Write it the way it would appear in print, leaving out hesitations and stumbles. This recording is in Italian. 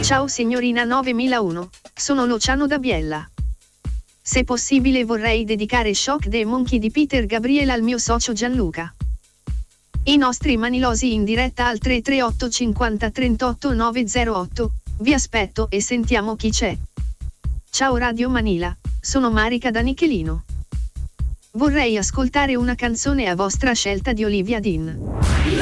Ciao signorina 9001, sono Luciano da Biella. Se possibile vorrei dedicare Shock the Monkey di Peter Gabriel al mio socio Gianluca. I nostri manilosi in diretta al 338 50 38 908, vi aspetto e sentiamo chi c'è. Ciao Radio Manila, sono Marica da Nichelino. Vorrei ascoltare una canzone a vostra scelta di Olivia Dean.